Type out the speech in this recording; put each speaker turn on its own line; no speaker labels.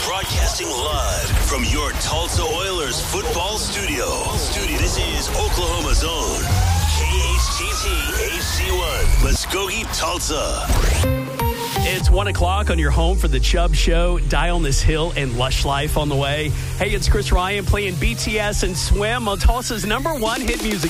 Broadcasting live from your Tulsa Oilers football studio. This is Oklahoma's own KHTT HD1, Muskogee, Tulsa.
It's 1 o'clock on your home for the Chubb Show. Die on This Hill and Lush Life on the way. Hey, it's Chris Ryan playing BTS and Swim on Tulsa's #1 hit music